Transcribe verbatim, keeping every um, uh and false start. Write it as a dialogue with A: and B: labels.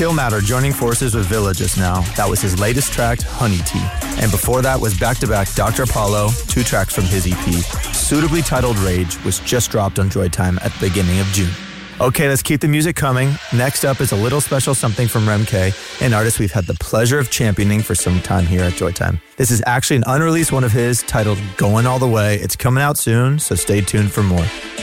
A: Killmatter joining forces with Villa just now. That was his latest track, Honey Tea. And before that was back-to-back Doctor Apollo, two tracks from his E P. Suitably titled Rage was just dropped on Joytime at the beginning of June. Okay, let's keep the music coming. Next up is a little special something from Remke, an artist we've had the pleasure of championing for some time here at Joytime. This is actually an unreleased one of his titled Going All The Way. It's coming out soon, so stay tuned for more.